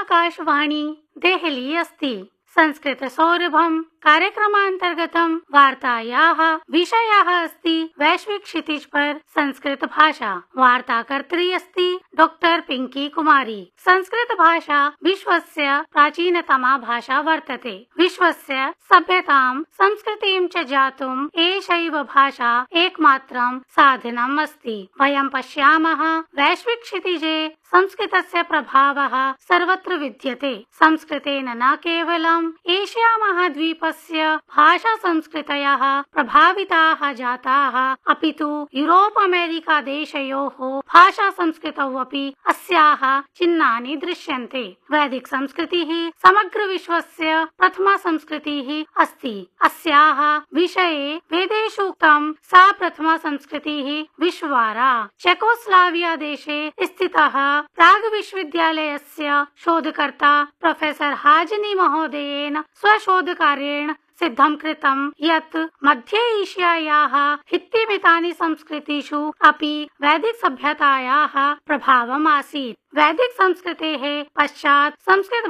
आकाशवाणी देहली अस्ति। संस्कृत सौरभम कार्यक्रमांतर्गतं वार्तायाः विषयः अस्ति वैश्विक क्षितिज पर संस्कृत भाषा। वार्ताकर्त्री अस्ति डॉक्टर पिंकी कुमारी। संस्कृत भाषा विश्वस्य प्राचीनतमा भाषा वर्तते। विश्वस्य सभ्यतां संस्कृतिं च ज्ञातुम् एषैव भाषा एकमात्रं साधनम् अस्ति। वयं पश्यामः वैश्विक क्षितिजे संस्कृतस्य प्रभावः सर्वत्र विद्यते। संस्कृतेन न केवलम् एशिया महाद्वीपस्य भाषा संस्कृतयः प्रभाविताः जाताः, अपितु यूरोप अमेरिका देशयोः भाषा संस्कृतौ अपि अस्याः चिह्नानि दृश्यन्ते। वैदिक संस्कृतिः समग्र विश्वस्य प्रथमा संस्कृतिः अस्ति। अस्याः विषये वेदेषु उक्तं सा प्रथमा संस्कृतिः विश्ववारा। चेकोस्लाविया देशे स्थितः प्राग विश्वविद्यालयस्य शोधकर्ता प्रोफेसर हाजनी महोदयेन स्वशोधकार्येण सिद्धं कृतं यत् मध्य एशियायाः हित्तिमितानि संस्कृतिषु अपि वैदिक सभ्यतायाः प्रभावम् आसीत्। वैदिक संस्कृतेः पश्चात् संस्कृत